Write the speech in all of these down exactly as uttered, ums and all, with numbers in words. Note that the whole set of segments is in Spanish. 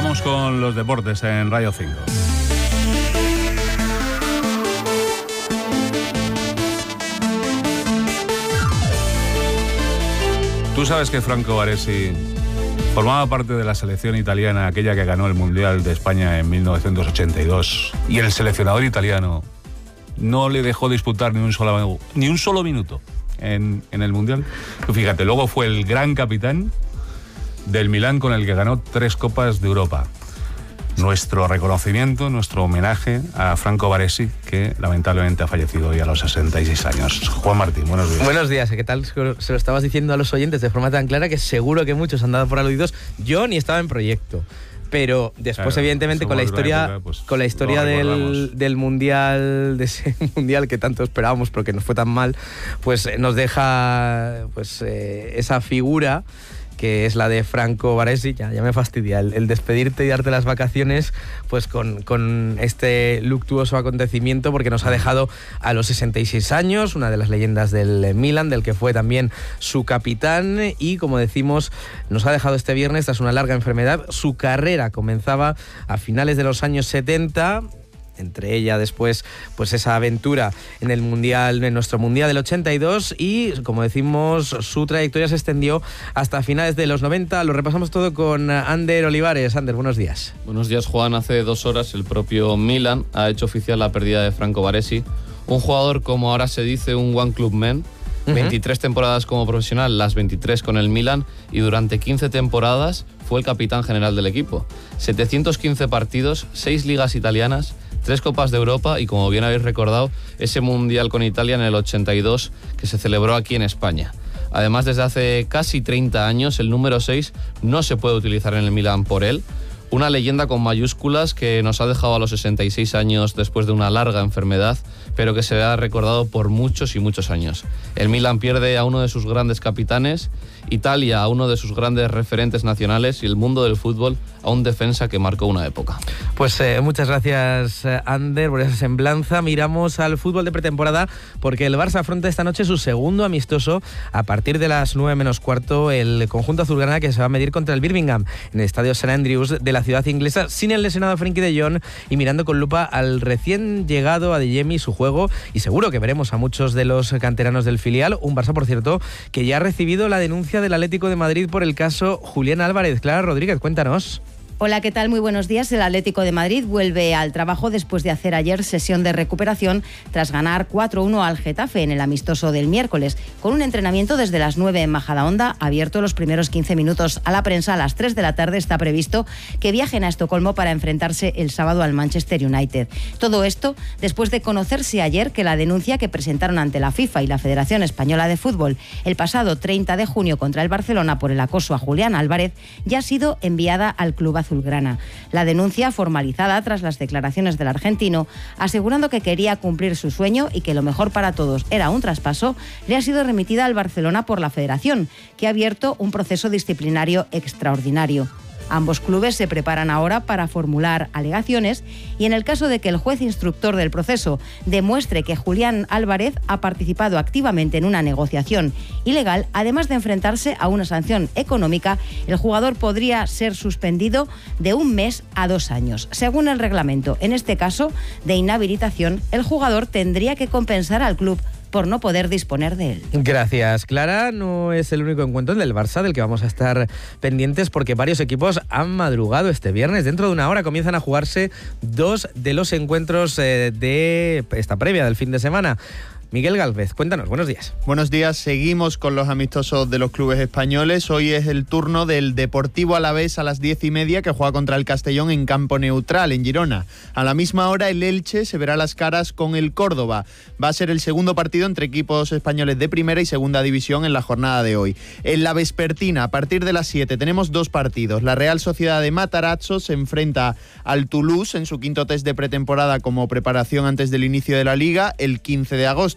Vamos con los deportes en Radio cinco. Tú sabes que Franco Baresi formaba parte de la selección italiana, aquella que ganó el Mundial de España en mil novecientos ochenta y dos, y el seleccionador italiano no le dejó disputar ni un solo, ni un solo minuto en, en el Mundial. Tú fíjate, luego fue el gran capitán del Milán, con el que ganó tres Copas de Europa. Nuestro reconocimiento, nuestro homenaje a Franco Baresi, que lamentablemente ha fallecido hoy a los sesenta y seis años. Juan Martín, buenos días. Buenos días, ¿qué tal? Se lo estabas diciendo a los oyentes de forma tan clara que seguro que muchos han dado por aludidos. Yo ni estaba en proyecto. Pero después, claro, evidentemente, con la historia, época, pues, con la historia del, del mundial, de ese mundial que tanto esperábamos, pero que nos fue tan mal, pues nos deja pues eh, esa figura que es la de Franco Baresi. Ya, ya me fastidia el, el despedirte y darte las vacaciones pues con, con este luctuoso acontecimiento, porque nos ha dejado a los sesenta y seis años, una de las leyendas del Milan, del que fue también su capitán, y como decimos, nos ha dejado este viernes tras una larga enfermedad. Su carrera comenzaba a finales de los años setenta, entre ella después pues esa aventura en el mundial, en nuestro mundial del ochenta y dos, y como decimos, su trayectoria se extendió hasta finales de los noventa. Lo repasamos todo con Ander Olivares. Ander, buenos días. Buenos días, Juan. Hace dos horas el propio Milan ha hecho oficial la pérdida de Franco Baresi, un jugador, como ahora se dice, un one club man. Uh-huh. veintitrés temporadas como profesional, las veintitrés con el Milan, y durante quince temporadas fue el capitán general del equipo. setecientos quince partidos, seis ligas italianas, tres Copas de Europa y, como bien habéis recordado, ese Mundial con Italia en el ochenta y dos que se celebró aquí en España. Además, desde hace casi treinta años, el número seis no se puede utilizar en el Milan por él. Una leyenda con mayúsculas que nos ha dejado a los sesenta y seis años después de una larga enfermedad, pero que se ha recordado por muchos y muchos años. El Milan pierde a uno de sus grandes capitanes, Italia a uno de sus grandes referentes nacionales, y el mundo del fútbol a un defensa que marcó una época. Pues eh, muchas gracias, Ander, por esa semblanza. Miramos al fútbol de pretemporada, porque el Barça afronta esta noche su segundo amistoso a partir de las nueve menos cuarto, el conjunto azulgrana, que se va a medir contra el Birmingham en el estadio Saint Andrews de la ciudad inglesa, sin el lesionado Frenkie de Jong, y mirando con lupa al recién llegado Adeyemi, su juego, y seguro que veremos a muchos de los canteranos del filial. Un Barça, por cierto, que ya ha recibido la denuncia del Atlético de Madrid por el caso Julián Álvarez. Clara Rodríguez, cuéntanos. Hola, ¿qué tal? Muy buenos días. El Atlético de Madrid vuelve al trabajo después de hacer ayer sesión de recuperación tras ganar cuatro uno al Getafe en el amistoso del miércoles, con un entrenamiento desde las nueve en Majadahonda, abierto los primeros quince minutos a la prensa. A las tres de la tarde está previsto que viajen a Estocolmo para enfrentarse el sábado al Manchester United. Todo esto después de conocerse ayer que la denuncia que presentaron ante la FIFA y la Federación Española de Fútbol el pasado treinta de junio contra el Barcelona por el acoso a Julián Álvarez ya ha sido enviada al club azul. Azulgrana. La denuncia, formalizada tras las declaraciones del argentino, asegurando que quería cumplir su sueño y que lo mejor para todos era un traspaso, le ha sido remitida al Barcelona por la Federación, que ha abierto un proceso disciplinario extraordinario. Ambos clubes se preparan ahora para formular alegaciones, y en el caso de que el juez instructor del proceso demuestre que Julián Álvarez ha participado activamente en una negociación ilegal, además de enfrentarse a una sanción económica, el jugador podría ser suspendido de un mes a dos años. Según el reglamento, en este caso de inhabilitación, el jugador tendría que compensar al club por no poder disponer de él. Gracias, Clara. No es el único encuentro del Barça del que vamos a estar pendientes, porque varios equipos han madrugado este viernes. Dentro de una hora comienzan a jugarse dos de los encuentros eh, de esta previa del fin de semana. Miguel Gálvez, cuéntanos, buenos días. Buenos días, seguimos con los amistosos de los clubes españoles. Hoy es el turno del Deportivo Alavés a las diez y media, que juega contra el Castellón en campo neutral, en Girona. A la misma hora, el Elche se verá las caras con el Córdoba. Va a ser el segundo partido entre equipos españoles de primera y segunda división en la jornada de hoy. En la vespertina, a partir de las siete, tenemos dos partidos. La Real Sociedad de Matarazzo se enfrenta al Toulouse en su quinto test de pretemporada como preparación antes del inicio de la Liga, el quince de agosto.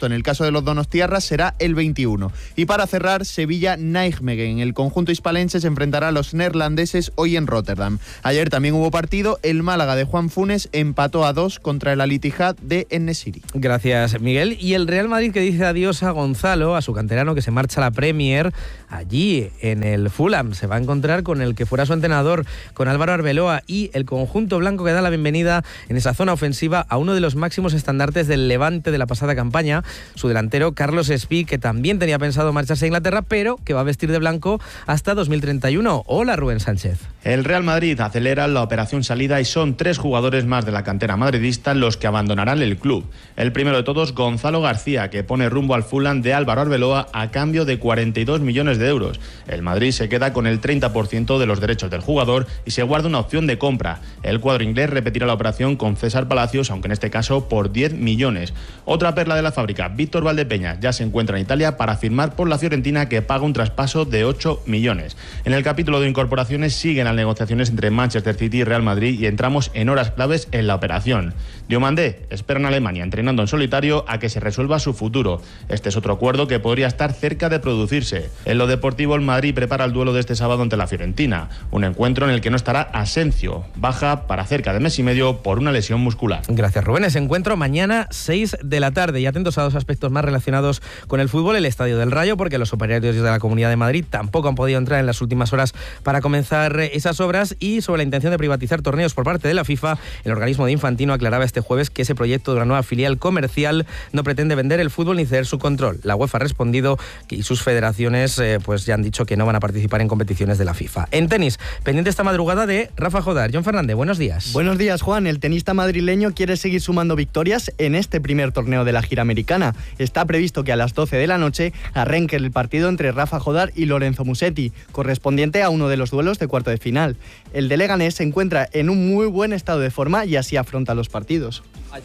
agosto. En el caso de los donostiarras será el veintiuno. Y para cerrar, Sevilla-Nijmegen. El conjunto hispalense se enfrentará a los neerlandeses hoy en Rotterdam. Ayer también hubo partido. El Málaga de Juan Funes empató a dos contra el Al-Ittihad de En-Nesyri. Gracias, Miguel. Y el Real Madrid que dice adiós a Gonzalo, a su canterano que se marcha a la Premier. Allí, en el Fulham, se va a encontrar con el que fuera su entrenador, con Álvaro Arbeloa, y el conjunto blanco que da la bienvenida en esa zona ofensiva a uno de los máximos estandartes del Levante de la pasada campaña, su delantero Carlos Espí, que también tenía pensado marcharse a Inglaterra, pero que va a vestir de blanco hasta dos mil treinta y uno. Hola, Rubén Sánchez. El Real Madrid acelera la operación salida y son tres jugadores más de la cantera madridista los que abandonarán el club. El primero de todos, Gonzalo García, que pone rumbo al Fulham de Álvaro Arbeloa a cambio de cuarenta y dos millones de euros. El Madrid se queda con el treinta por ciento de los derechos del jugador y se guarda una opción de compra. El cuadro inglés repetirá la operación con César Palacios, aunque en este caso por diez millones. Otra perla de la fábrica, Víctor Valdepeñas, ya se encuentra en Italia para firmar por la Fiorentina, que paga un traspaso de ocho millones. En el capítulo de incorporaciones siguen las negociaciones entre Manchester City y Real Madrid y entramos en horas claves en la operación. Diomandé espera en Alemania, entrenando en solitario, a que se resuelva su futuro. Este es otro acuerdo que podría estar cerca de producirse. En lo deportivo, el Madrid prepara el duelo de este sábado ante la Fiorentina, un encuentro en el que no estará Asencio, baja para cerca de mes y medio por una lesión muscular. Gracias, Rubén. Ese encuentro mañana seis de la tarde. Y atentos a dos aspectos más relacionados con el fútbol: el Estadio del Rayo, porque los operarios de la Comunidad de Madrid tampoco han podido entrar en las últimas horas para comenzar esas obras, y sobre la intención de privatizar torneos por parte de la FIFA. El organismo de Infantino aclaraba este jueves que ese proyecto de una nueva filial comercial no pretende vender el fútbol ni ceder su control. La UEFA ha respondido y sus federaciones eh, pues ya han dicho que no van a participar en competiciones de la FIFA. En tenis, pendiente esta madrugada de Rafa Jodar. John Fernández, buenos días. Buenos días, Juan. El tenista madrileño quiere seguir sumando victorias en este primer torneo de la gira americana. Está previsto que a las doce de la noche arranque el partido entre Rafa Jodar y Lorenzo Musetti, correspondiente a uno de los duelos de cuarto de final. El de Leganés se encuentra en un muy buen estado de forma y así afronta los partidos.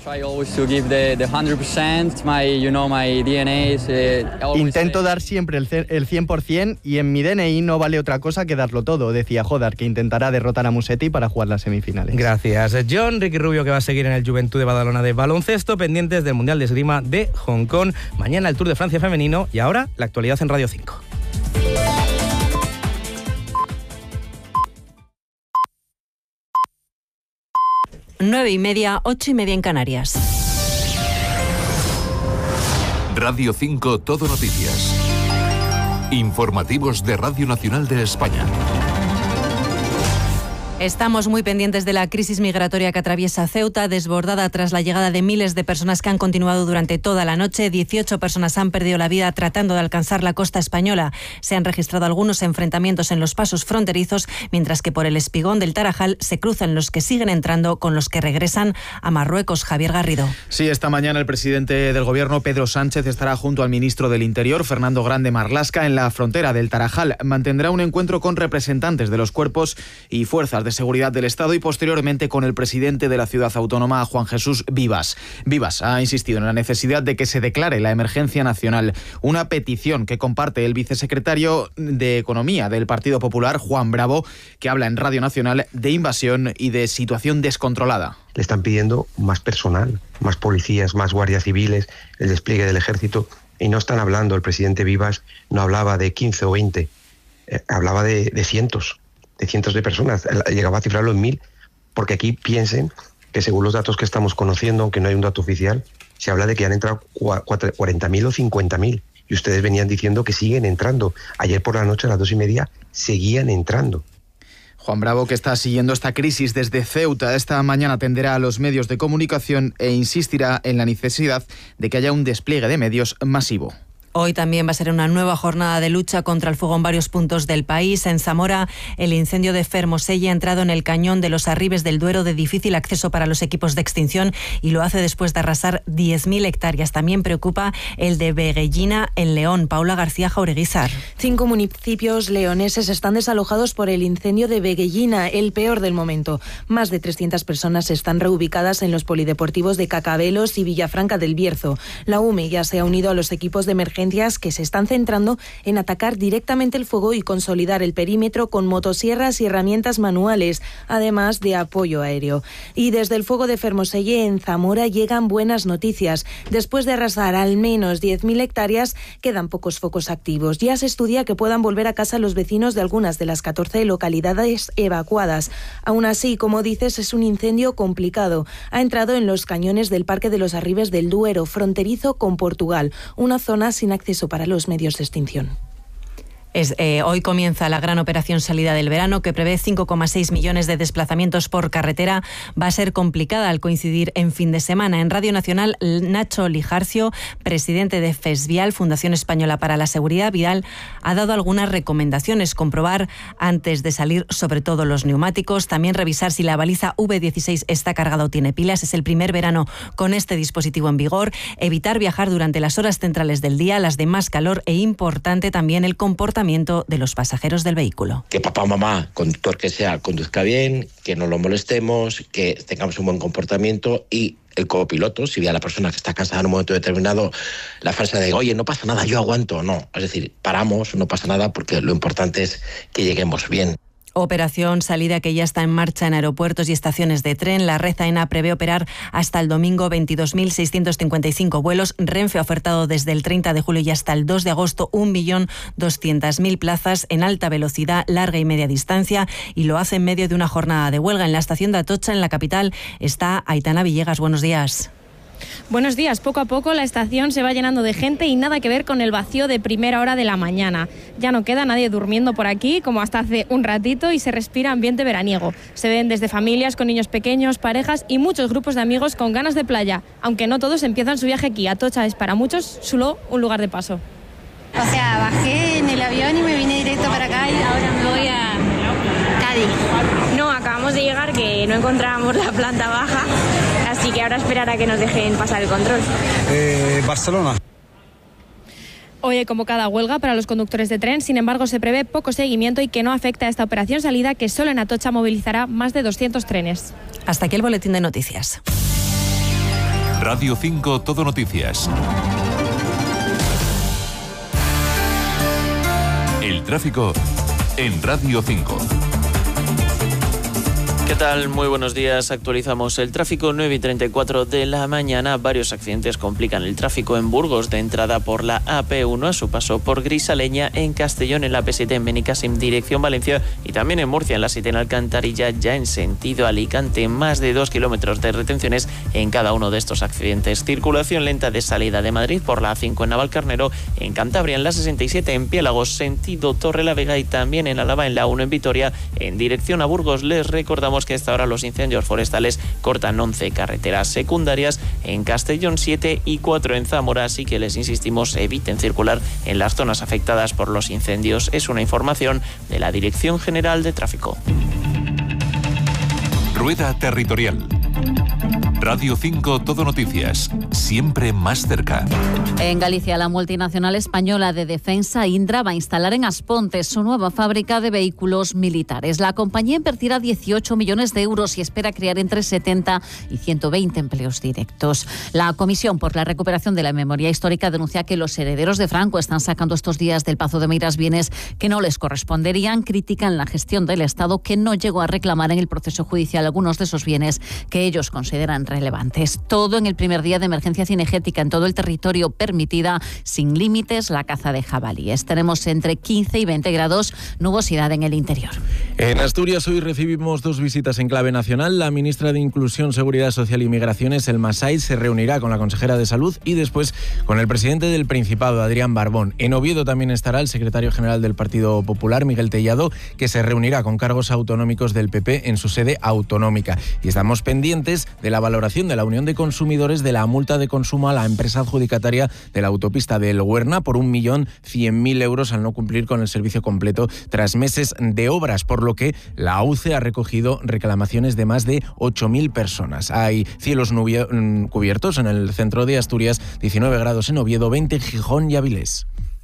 Intento dar siempre el cien por ciento y en mi D N I no vale otra cosa que darlo todo, decía Jodar, que intentará derrotar a Musetti para jugar las semifinales. Gracias, John. Ricky Rubio, que va a seguir en el Juventud de Badalona de baloncesto, pendientes del Mundial de Esgrima de Hong Kong. Mañana el Tour de Francia femenino y ahora la actualidad en Radio cinco. Nueve y media, ocho y media en Canarias. Radio cinco Todo Noticias. Informativos de Radio Nacional de España. Estamos muy pendientes de la crisis migratoria que atraviesa Ceuta, desbordada tras la llegada de miles de personas que han continuado durante toda la noche. dieciocho personas han perdido la vida tratando de alcanzar la costa española. Se han registrado algunos enfrentamientos en los pasos fronterizos, mientras que por el espigón del Tarajal se cruzan los que siguen entrando con los que regresan a Marruecos. Javier Garrido. Sí, esta mañana el presidente del Gobierno, Pedro Sánchez, estará junto al ministro del Interior, Fernando Grande Marlaska, en la frontera del Tarajal. Mantendrá un encuentro con representantes de los cuerpos y fuerzas de de seguridad del Estado y posteriormente con el presidente de la ciudad autónoma, Juan Jesús Vivas. Vivas ha insistido en la necesidad de que se declare la emergencia nacional, una petición que comparte el vicesecretario de Economía del Partido Popular, Juan Bravo, que habla en Radio Nacional de invasión y de situación descontrolada. Le están pidiendo más personal, más policías, más guardias civiles, el despliegue del ejército, y no están hablando, el presidente Vivas no hablaba de quince o veinte, eh, hablaba de, de cientos. de cientos de personas, llegaba a cifrarlo en mil, porque aquí piensen que según los datos que estamos conociendo, aunque no hay un dato oficial, se habla de que han entrado cuarenta mil o cincuenta mil, y ustedes venían diciendo que siguen entrando. Ayer por la noche a las dos y media seguían entrando. Juan Bravo, que está siguiendo esta crisis desde Ceuta, esta mañana atenderá a los medios de comunicación e insistirá en la necesidad de que haya un despliegue de medios masivo. Hoy también va a ser una nueva jornada de lucha contra el fuego en varios puntos del país. En Zamora, el incendio de Fermoselle ha entrado en el cañón de los Arribes del Duero, de difícil acceso para los equipos de extinción, y lo hace después de arrasar diez mil hectáreas. También preocupa el de Veguellina, en León. Paula García Jaureguizar. Cinco municipios leoneses están desalojados por el incendio de Veguellina, el peor del momento. Más de trescientas personas están reubicadas en los polideportivos de Cacabelos y Villafranca del Bierzo. La U M E ya se ha unido a los equipos de emergencia emergencias que se están centrando en atacar directamente el fuego y consolidar el perímetro con motosierras y herramientas manuales, además de apoyo aéreo. Y desde el fuego de Fermoselle en Zamora llegan buenas noticias. Después de arrasar al menos diez mil hectáreas, quedan pocos focos activos. Ya se estudia que puedan volver a casa los vecinos de algunas de las catorce localidades evacuadas. Aún así, como dices, es un incendio complicado. Ha entrado en los cañones del Parque de los Arribes del Duero, fronterizo con Portugal, una zona sin acceso para los medios de extinción. Es, eh, hoy comienza la gran operación salida del verano, que prevé cinco coma seis millones de desplazamientos por carretera. Va a ser complicada al coincidir en fin de semana. En Radio Nacional, Nacho Lijarcio, presidente de FESVIAL, Fundación Española para la Seguridad Vial, ha dado algunas recomendaciones. Comprobar antes de salir sobre todo los neumáticos, también revisar si la baliza V dieciséis está cargada o tiene pilas. Es el primer verano con este dispositivo en vigor. Evitar viajar durante las horas centrales del día, las de más calor, e importante también el comportamiento de los pasajeros del vehículo. Que papá o mamá, conductor que sea, conduzca bien, que no lo molestemos, que tengamos un buen comportamiento, y el copiloto, si ve a la persona que está cansada en un momento determinado, la frase de oye, no pasa nada, yo aguanto, no. Es decir, paramos, no pasa nada, porque lo importante es que lleguemos bien. Operación salida que ya está en marcha en aeropuertos y estaciones de tren. La Red AENA prevé operar hasta el domingo veintidós mil seiscientos cincuenta y cinco vuelos. Renfe ha ofertado desde el treinta de julio y hasta el dos de agosto un millón doscientas mil plazas en alta velocidad, larga y media distancia, y lo hace en medio de una jornada de huelga. En la estación de Atocha, en la capital, está Aitana Villegas. Buenos días. Buenos días. Poco a poco la estación se va llenando de gente y nada que ver con el vacío de primera hora de la mañana. Ya no queda nadie durmiendo por aquí, como hasta hace un ratito, y se respira ambiente veraniego. Se ven desde familias con niños pequeños, parejas y muchos grupos de amigos con ganas de playa. Aunque no todos empiezan su viaje aquí. Atocha es para muchos solo un lugar de paso. O sea, bajé en el avión y me vine directo para acá y ahora me voy a Cádiz. No, acabamos de llegar, que no encontrábamos la planta baja, así que ahora esperar a que nos dejen pasar el control. Eh, Barcelona. Hoy hay convocada huelga para los conductores de tren, sin embargo se prevé poco seguimiento y que no afecta a esta operación salida, que solo en Atocha movilizará más de doscientos trenes. Hasta aquí el boletín de noticias. Radio cinco Todo Noticias. El tráfico en Radio cinco. ¿Qué tal? Muy buenos días. Actualizamos el tráfico, nueve y treinta y cuatro de la mañana. Varios accidentes complican el tráfico en Burgos, de entrada por la A P uno a su paso por Grisaleña, en Castellón, en la P siete en Benicàssim, dirección Valencia, y también en Murcia, en la siete en Alcantarilla, ya en sentido Alicante. Más de dos kilómetros de retenciones en cada uno de estos accidentes. Circulación lenta de salida de Madrid por la A cinco en Navalcarnero, en Cantabria, en la sesenta y siete en Piélagos, sentido Torrelavega, y también en Álava, en la uno en Vitoria, en dirección a Burgos. Les recordamos que hasta ahora los incendios forestales cortan once carreteras secundarias en Castellón, siete y cuatro en Zamora, así que les insistimos, eviten circular en las zonas afectadas por los incendios. Es una información de la Dirección General de Tráfico. Rueda Territorial. Radio cinco Todo Noticias, siempre más cerca. En Galicia, la multinacional española de defensa Indra va a instalar en Aspontes su nueva fábrica de vehículos militares. La compañía invertirá dieciocho millones de euros y espera crear entre setenta y ciento veinte empleos directos. La Comisión por la Recuperación de la Memoria Histórica denuncia que los herederos de Franco están sacando estos días del Pazo de Meirás bienes que no les corresponderían. Critican la gestión del Estado, que no llegó a reclamar en el proceso judicial algunos de esos bienes que ellos consideran relevantes. Todo en el primer día de emergencia cinegética en todo el territorio, permitida sin límites la caza de jabalíes. Tenemos entre quince y veinte grados, nubosidad en el interior. En Asturias hoy recibimos dos visitas en clave nacional. La ministra de Inclusión, Seguridad Social y Migraciones, Elma Saíz, se reunirá con la consejera de Salud y después con el presidente del Principado, Adrián Barbón. En Oviedo también estará el secretario general del Partido Popular, Miguel Tellado, que se reunirá con cargos autonómicos del P P en su sede autonómica. Y estamos pendientes de la valoración de la Unión de Consumidores de la multa de consumo a la empresa adjudicataria de la autopista del Huerna por un millón cien mil euros al no cumplir con el servicio completo tras meses de obras, por lo que la A U C E ha recogido reclamaciones de más de ocho mil personas. Hay cielos cubiertos en el centro de Asturias, diecinueve grados en Oviedo, veinte en Gijón y Avilés.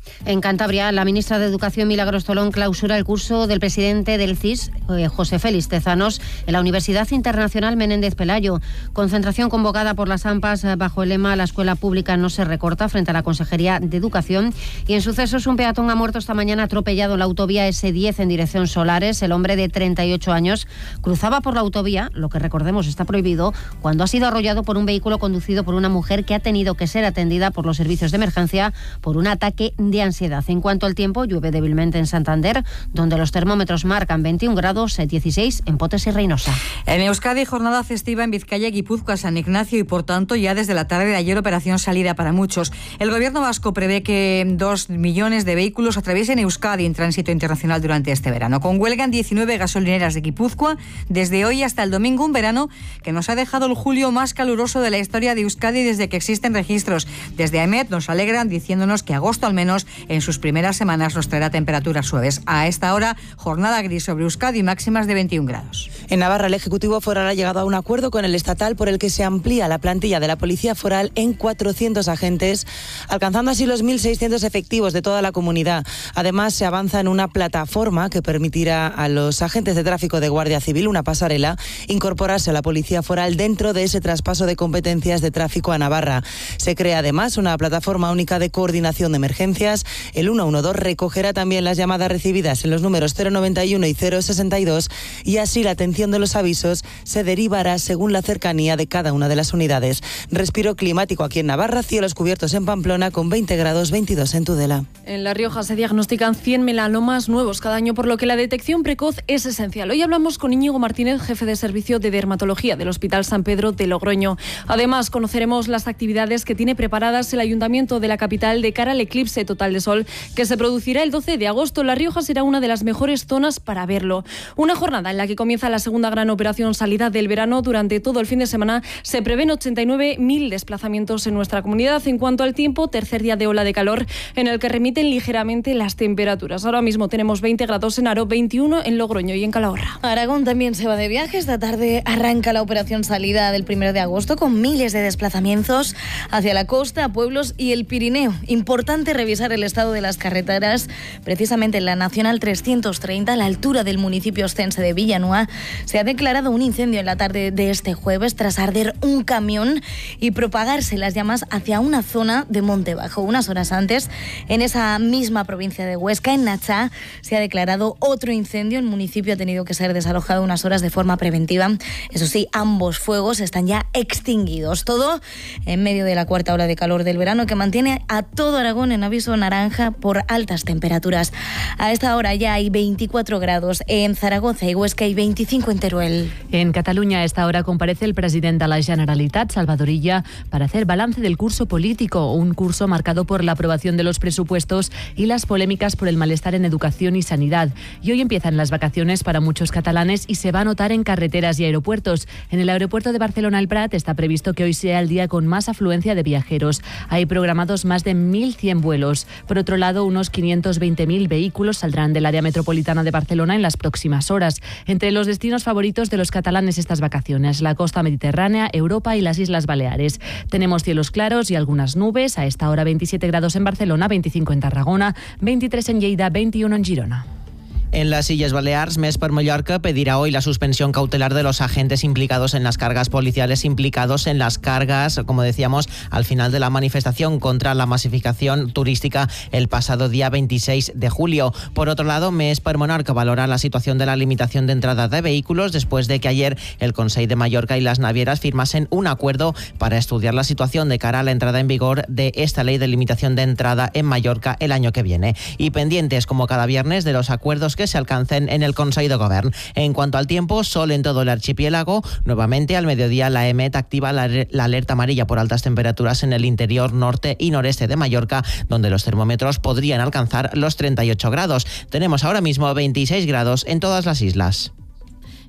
En Cantabria, la ministra de Educación, Milagros Tolón, clausura el curso del presidente del C I S, eh, José Félix Tezanos, en la Universidad Internacional Menéndez Pelayo. Concentración convocada por las AMPAs eh, bajo el lema "La escuela pública no se recorta", frente a la Consejería de Educación. Y en sucesos, un peatón ha muerto esta mañana atropellado en la autovía ese diez en dirección Solares. El hombre de treinta y ocho años cruzaba por la autovía, lo que recordemos está prohibido, cuando ha sido arrollado por un vehículo conducido por una mujer que ha tenido que ser atendida por los servicios de emergencia por un ataque de ansiedad. En cuanto al tiempo, llueve débilmente en Santander, donde los termómetros marcan veintiún grados, dieciséis en Potes y Reynosa. En Euskadi, jornada festiva en Vizcaya, Guipúzcoa, San Ignacio y, por tanto, ya desde la tarde de ayer operación salida para muchos. El gobierno vasco prevé que dos millones de vehículos atraviesen Euskadi en tránsito internacional durante este verano. Con huelga en diecinueve gasolineras de Guipúzcoa desde hoy hasta el domingo, un verano que nos ha dejado el julio más caluroso de la historia de Euskadi desde que existen registros. Desde AEMET nos alegran diciéndonos que agosto, al menos en sus primeras semanas, nos traerá temperaturas suaves. A esta hora, jornada gris sobre Euskadi, máximas de veintiún grados. En Navarra, el Ejecutivo Foral ha llegado a un acuerdo con el estatal por el que se amplía la plantilla de la Policía Foral en cuatrocientos agentes, alcanzando así los mil seiscientos efectivos de toda la comunidad. Además, se avanza en una plataforma que permitirá a los agentes de tráfico de Guardia Civil, una pasarela, incorporarse a la Policía Foral dentro de ese traspaso de competencias de tráfico a Navarra. Se crea además una plataforma única de coordinación de emergencias. El ciento doce recogerá también las llamadas recibidas en los números cero noventa y uno y cero sesenta y dos y así la atención de los avisos se derivará según la cercanía de cada una de las unidades. Respiro climático aquí en Navarra, cielos cubiertos en Pamplona con veinte grados, veintidós en Tudela. En La Rioja se diagnostican cien melanomas nuevos cada año, por lo que la detección precoz es esencial. Hoy hablamos con Íñigo Martínez, jefe de servicio de dermatología del Hospital San Pedro de Logroño. Además, conoceremos las actividades que tiene preparadas el Ayuntamiento de la capital de cara al eclipse total de sol que se producirá el doce de agosto. La Rioja será una de las mejores zonas para verlo. Una jornada en la que comienza la segunda gran operación salida del verano. Durante todo el fin de semana se prevén ochenta y nueve mil desplazamientos en nuestra comunidad. En cuanto al tiempo, tercer día de ola de calor en el que remiten ligeramente las temperaturas. Ahora mismo tenemos veinte grados en Aro, veintiuno en Logroño y en Calahorra. Aragón también se va de viaje. Esta tarde arranca la operación salida del primero de agosto con miles de desplazamientos hacia la costa, pueblos y el Pirineo. Importante revisar el estado de las carreteras. Precisamente en la Nacional trescientos treinta, a la altura del municipio ostense de Villanueva, se ha declarado un incendio en la tarde de este jueves tras arder un camión y propagarse las llamas hacia una zona de Monte Bajo. Unas horas antes, en esa misma provincia de Huesca, en Nachá, se ha declarado otro incendio. El municipio ha tenido que ser desalojado unas horas de forma preventiva. Eso sí, ambos fuegos están ya extinguidos. Todo en medio de la cuarta ola de calor del verano que mantiene a todo Aragón en aviso naranja por altas temperaturas. A esta hora ya hay veinticuatro grados en Zaragoza y Huesca y veinticinco en Teruel. En Cataluña a esta hora comparece el presidente de la Generalitat, Salvador Illa, para hacer balance del curso político, un curso marcado por la aprobación de los presupuestos y las polémicas por el malestar en educación y sanidad. Y hoy empiezan las vacaciones para muchos catalanes y se va a notar en carreteras y aeropuertos. En el aeropuerto de Barcelona El Prat está previsto que hoy sea el día con más afluencia de viajeros. Hay programados más de mil cien vuelos. Por otro lado, unos quinientos veinte mil vehículos saldrán del área metropolitana de Barcelona en las próximas horas. Entre los destinos favoritos de los catalanes estas vacaciones, la costa mediterránea, Europa y las Islas Baleares. Tenemos cielos claros y algunas nubes. A esta hora veintisiete grados en Barcelona, veinticinco en Tarragona, veintitrés en Lleida, veintiuno en Girona. En las Illes Balears, Més per Mallorca pedirá hoy la suspensión cautelar de los agentes implicados en las cargas policiales, implicados en las cargas, como decíamos, al final de la manifestación contra la masificación turística el pasado día veintiséis de julio. Por otro lado, Més per Mallorca valora la situación de la limitación de entrada de vehículos después de que ayer el Consell de Mallorca y las navieras firmasen un acuerdo para estudiar la situación de cara a la entrada en vigor de esta ley de limitación de entrada en Mallorca el año que viene. Y pendientes, como cada viernes, de los acuerdos que se alcancen en el Consell de Govern. En cuanto al tiempo, sol en todo el archipiélago. Nuevamente, al mediodía, la EMET activa la, la alerta amarilla por altas temperaturas en el interior norte y noreste de Mallorca, donde los termómetros podrían alcanzar los treinta y ocho grados. Tenemos ahora mismo veintiséis grados en todas las islas.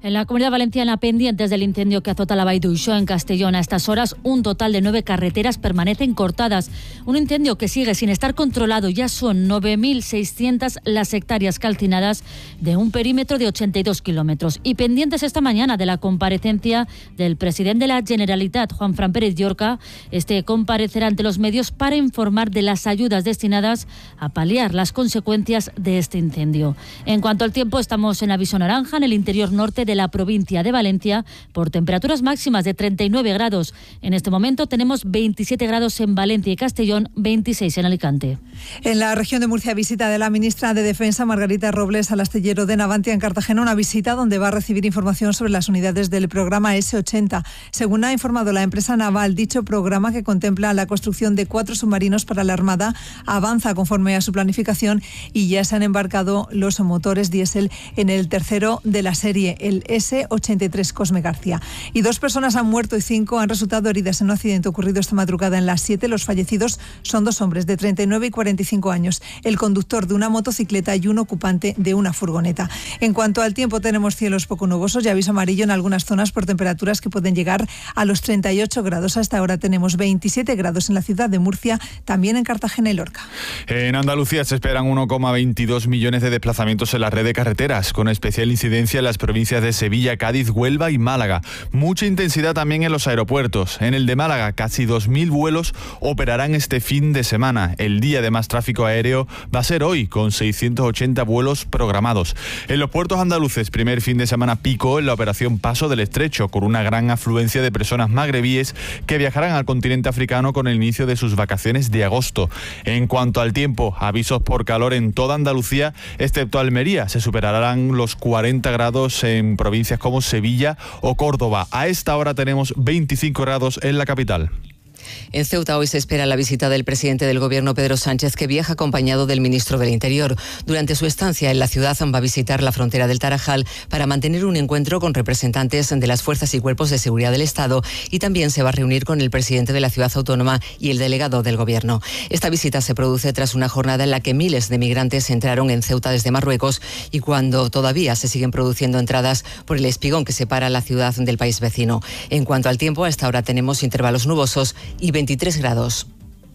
En la Comunidad Valenciana, pendientes del incendio que azota la Vall d'Uixó en Castellón, a estas horas un total de nueve carreteras permanecen cortadas. Un incendio que sigue sin estar controlado. Ya son nueve mil seiscientas las hectáreas calcinadas de un perímetro de ochenta y dos kilómetros. Y pendientes esta mañana de la comparecencia del presidente de la Generalitat, Juanfran Pérez Llorca. Este comparecerá ante los medios para informar de las ayudas destinadas a paliar las consecuencias de este incendio. En cuanto al tiempo, estamos en aviso naranja en el interior norte de la provincia de Valencia por temperaturas máximas de treinta y nueve grados. En este momento tenemos veintisiete grados en Valencia y Castellón, veintiséis en Alicante. En la región de Murcia, visita de la ministra de Defensa, Margarita Robles, al astillero de Navantia en Cartagena, una visita donde va a recibir información sobre las unidades del programa ese ochenta. Según ha informado la empresa naval, dicho programa, que contempla la construcción de cuatro submarinos para la Armada, avanza conforme a su planificación y ya se han embarcado los motores diésel en el tercero de la serie, el ese ochenta y tres Cosme García. Y dos personas han muerto y cinco han resultado heridas en un accidente ocurrido esta madrugada en la siete. Los fallecidos son dos hombres de treinta y nueve y cuarenta y cinco años, el conductor de una motocicleta y un ocupante de una furgoneta. En cuanto al tiempo, tenemos cielos poco nubosos y aviso amarillo en algunas zonas por temperaturas que pueden llegar a los treinta y ocho grados. Hasta ahora tenemos veintisiete grados en la ciudad de Murcia, también en Cartagena y Lorca. En Andalucía se esperan uno coma veintidós millones de desplazamientos en la red de carreteras, con especial incidencia en las provincias de Sevilla, Cádiz, Huelva y Málaga. Mucha intensidad también en los aeropuertos. En el de Málaga, casi dos mil vuelos operarán este fin de semana. El día de más tráfico aéreo va a ser hoy, con seiscientos ochenta vuelos programados. En los puertos andaluces, primer fin de semana pico en la operación Paso del Estrecho, con una gran afluencia de personas magrebíes que viajarán al continente africano con el inicio de sus vacaciones de agosto. En cuanto al tiempo, avisos por calor en toda Andalucía, excepto Almería. Se superarán los cuarenta grados en provincias como Sevilla o Córdoba. A esta hora tenemos veinticinco grados en la capital. En Ceuta hoy se espera la visita del presidente del Gobierno, Pedro Sánchez, que viaja acompañado del ministro del Interior. Durante su estancia en la ciudad va a visitar la frontera del Tarajal para mantener un encuentro con representantes de las fuerzas y cuerpos de seguridad del Estado, y también se va a reunir con el presidente de la ciudad autónoma y el delegado del Gobierno. Esta visita se produce tras una jornada en la que miles de migrantes entraron en Ceuta desde Marruecos y cuando todavía se siguen produciendo entradas por el espigón que separa la ciudad del país vecino. En cuanto al tiempo, a esta hora tenemos intervalos nubosos y veintitrés grados.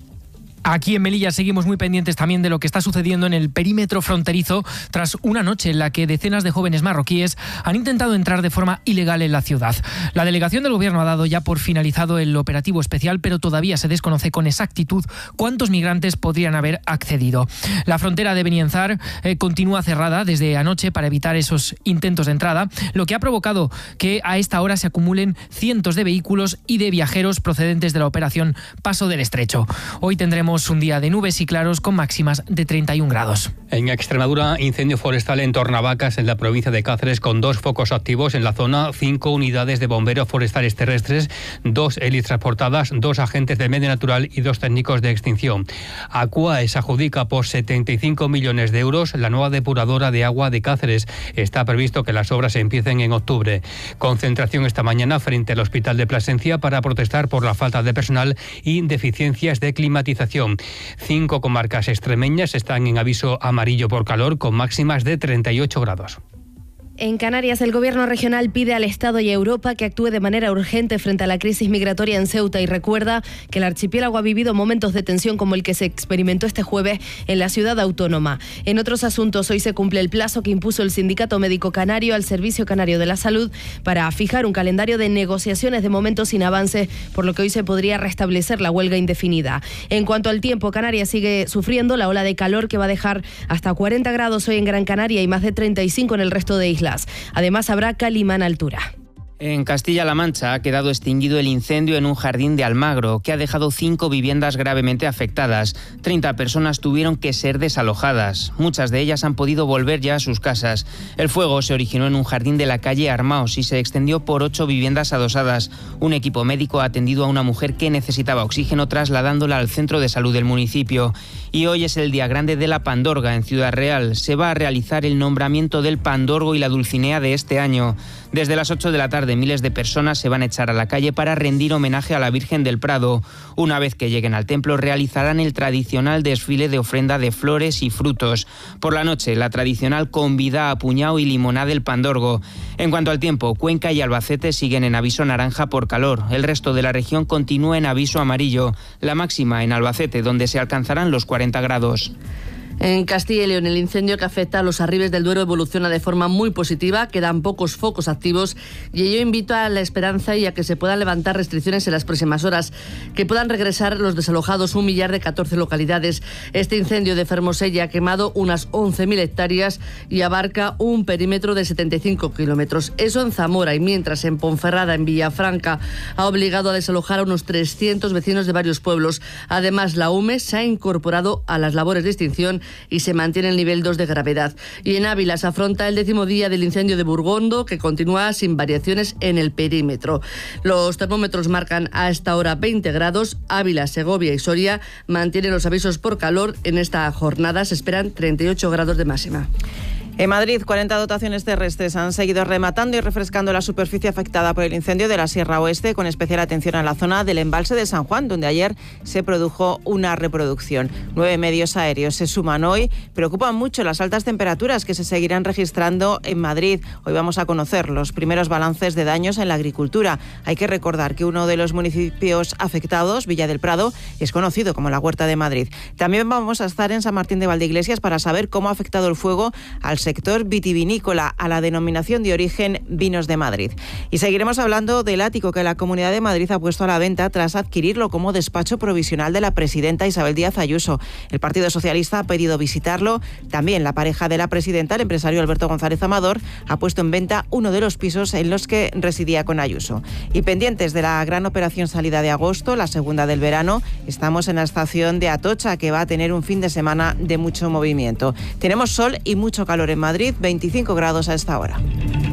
Aquí en Melilla seguimos muy pendientes también de lo que está sucediendo en el perímetro fronterizo tras una noche en la que decenas de jóvenes marroquíes han intentado entrar de forma ilegal en la ciudad. La delegación del Gobierno ha dado ya por finalizado el operativo especial, pero todavía se desconoce con exactitud cuántos migrantes podrían haber accedido. La frontera de Benienzar eh, continúa cerrada desde anoche para evitar esos intentos de entrada, lo que ha provocado que a esta hora se acumulen cientos de vehículos y de viajeros procedentes de la operación Paso del Estrecho. Hoy tendremos un día de nubes y claros con máximas de treinta y un grados. En Extremadura, incendio forestal en Tornavacas, en la provincia de Cáceres, con dos focos activos en la zona, cinco unidades de bomberos forestales terrestres, dos hélices transportadas, dos agentes de medio natural y dos técnicos de extinción. Acuaes adjudica por setenta y cinco millones de euros la nueva depuradora de agua de Cáceres. Está previsto que las obras empiecen en octubre. Concentración esta mañana frente al Hospital de Plasencia para protestar por la falta de personal y deficiencias de climatización. Cinco comarcas extremeñas están en aviso amarillo por calor con máximas de treinta y ocho grados. En Canarias, el Gobierno regional pide al Estado y a Europa que actúe de manera urgente frente a la crisis migratoria en Ceuta y recuerda que el archipiélago ha vivido momentos de tensión como el que se experimentó este jueves en la ciudad autónoma. En otros asuntos, hoy se cumple el plazo que impuso el Sindicato Médico Canario al Servicio Canario de la Salud para fijar un calendario de negociaciones de momento sin avance, por lo que hoy se podría restablecer la huelga indefinida. En cuanto al tiempo, Canarias sigue sufriendo la ola de calor que va a dejar hasta cuarenta grados hoy en Gran Canaria y más de treinta y cinco en el resto de islas. Además, habrá calimán altura. En Castilla-La Mancha ha quedado extinguido el incendio en un jardín de Almagro, que ha dejado cinco viviendas gravemente afectadas. treinta personas tuvieron que ser desalojadas. Muchas de ellas han podido volver ya a sus casas. El fuego se originó en un jardín de la calle Armaos y se extendió por ocho viviendas adosadas. Un equipo médico ha atendido a una mujer que necesitaba oxígeno, trasladándola al centro de salud del municipio. Y hoy es el día grande de la Pandorga en Ciudad Real. Se va a realizar el nombramiento del Pandorgo y la Dulcinea de este año. Desde las ocho de la tarde tarde miles de personas se van a echar a la calle para rendir homenaje a la Virgen del Prado. Una vez que lleguen al templo realizarán el tradicional desfile de ofrenda de flores y frutos. Por la noche, la tradicional convida a puñao y limoná del Pandorgo. En cuanto al tiempo, Cuenca y Albacete siguen en aviso naranja por calor. El resto de la región continúa en aviso amarillo. La máxima en Albacete, donde se alcanzarán los cuarenta grados. En Castilla y León, el incendio que afecta a los Arribes del Duero evoluciona de forma muy positiva, quedan pocos focos activos y ello invita a la esperanza y a que se puedan levantar restricciones en las próximas horas, que puedan regresar los desalojados, un millar de catorce localidades. Este incendio de Fermosella ha quemado unas once mil hectáreas y abarca un perímetro de setenta y cinco kilómetros. Eso en Zamora, y mientras en Ponferrada, en Villafranca, ha obligado a desalojar a unos trescientos vecinos de varios pueblos. Además, la U M E se ha incorporado a las labores de extinción y se mantiene el nivel dos de gravedad. Y en Ávila se afronta el décimo día del incendio de Burgondo, que continúa sin variaciones en el perímetro. Los termómetros marcan a esta hora veinte grados. Ávila, Segovia y Soria mantienen los avisos por calor. En esta jornada se esperan treinta y ocho grados de máxima. En Madrid, cuarenta dotaciones terrestres han seguido rematando y refrescando la superficie afectada por el incendio de la Sierra Oeste, con especial atención a la zona del embalse de San Juan, donde ayer se produjo una reproducción. Nueve medios aéreos se suman hoy. Preocupan mucho las altas temperaturas que se seguirán registrando en Madrid. Hoy vamos a conocer los primeros balances de daños en la agricultura. Hay que recordar que uno de los municipios afectados, Villa del Prado, es conocido como la Huerta de Madrid. También vamos a estar en San Martín de Valdeiglesias para saber cómo ha afectado el fuego al sector vitivinícola, a la denominación de origen Vinos de Madrid. Y seguiremos hablando del ático que la Comunidad de Madrid ha puesto a la venta tras adquirirlo como despacho provisional de la presidenta Isabel Díaz Ayuso. El Partido Socialista ha pedido visitarlo. También la pareja de la presidenta, el empresario Alberto González Amador, ha puesto en venta uno de los pisos en los que residía con Ayuso. Y pendientes de la gran operación salida de agosto, la segunda del verano, estamos en la estación de Atocha, que va a tener un fin de semana de mucho movimiento. Tenemos sol y mucho calor en Madrid, veinticinco grados a esta hora.